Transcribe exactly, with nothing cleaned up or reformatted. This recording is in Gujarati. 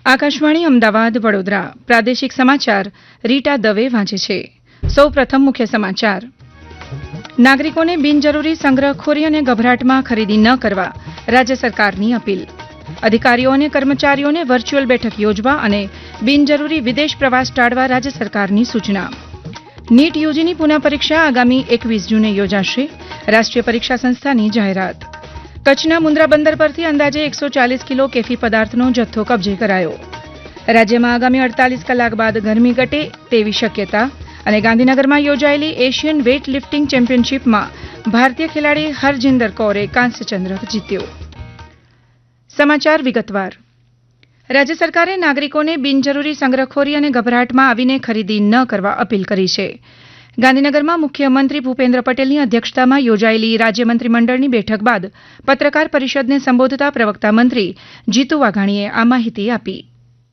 આકાશવાણી અમદાવાદ વડોદરા પ્રાદેશિક સમાચાર રીટા દવે વાંચે છે. સૌ પ્રથમ મુખ્ય સમાચાર. નાગરિકોને બિનજરૂરી સંગ્રહખોરી અને ગભરાટમાં ખરીદી ન કરવા રાજ્ય સરકારની અપીલ. અધિકારીઓ અને કર્મચારીઓને વર્ચ્યુઅલ બેઠક યોજવા અને બિનજરૂરી વિદેશ પ્રવાસ ટાળવા રાજ્ય સરકારની સૂચના. નીટ યુજીની પુનઃ પરીક્ષા આગામી એકવીસ જૂને યોજાશે. રાષ્ટ્રીય પરીક્ષા સંસ્થાની જાહેરાત. કચ્છના મુન્દ્રા બંદર પરથી અંદાજે એકસો ચાલીસ કિલો કેફી પદાર્થનો જથ્થો કબજે કરાયો. રાજ્યમાં આગામી અડતાલીસ કલાક બાદ ગરમી ઘટે તેવી શક્યતા. અને ગાંધીનગરમાં યોજાયેલી એશિયન વેઇટ લિફ્ટિંગ ચેમ્પિયનશિપમાં ભારતીય ખેલાડી હરજિંદર કૌરે કાંસ્ય ચંદ્રક જીત્યો. સમાચાર વિગતવાર. રાજ્ય સરકારે નાગરિકોને બિનજરૂરી સંગ્રહખોરી અને ગભરાટમાં આવીને ખરીદી ન કરવા અપીલ કરી છે. ગાંધીનગરમાં મુખ્યમંત્રી ભૂપેન્દ્ર પટેલની અધ્યક્ષતામાં યોજાયેલી રાજ્ય મંત્રીમંડળની બેઠક બાદ પત્રકાર પરિષદને સંબોધતા પ્રવક્તા મંત્રી જીતુ વાઘાણીએ આ માહિતી આપી.